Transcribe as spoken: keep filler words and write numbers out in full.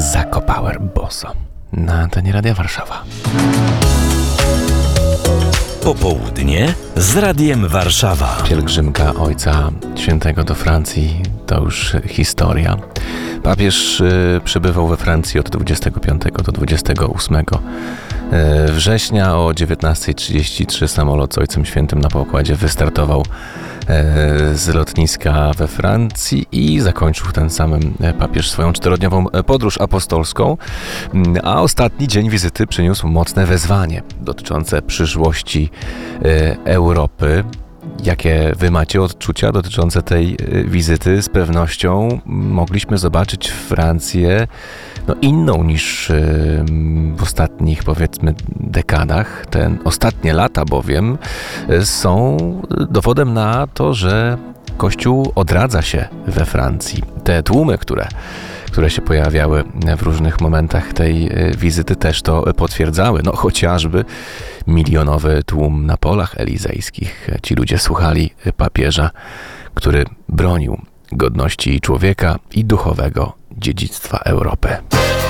Zako Power Bosso na antenie Radia Warszawa. Popołudnie z Radiem Warszawa. Pielgrzymka Ojca Świętego do Francji to już historia. Papież y, przebywał we Francji od dwudziestego piątego do dwudziestego ósmego września. O dziewiętnasta trzydzieści trzy samolot z Ojcem Świętym na pokładzie wystartował z lotniska we Francji i zakończył ten samym papież swoją czterodniową podróż apostolską, a ostatni dzień wizyty przyniósł mocne wezwanie dotyczące przyszłości Europy. Jakie wy macie odczucia dotyczące tej wizyty? Z pewnością mogliśmy zobaczyć Francję no, inną niż w ostatnich, powiedzmy, dekadach. Te ostatnie lata bowiem są dowodem na to, że Kościół odradza się we Francji. Te tłumy, które które się pojawiały w różnych momentach tej wizyty, też to potwierdzały. No chociażby milionowy tłum na polach elizejskich. Ci ludzie słuchali papieża, który bronił godności człowieka i duchowego dziedzictwa Europy.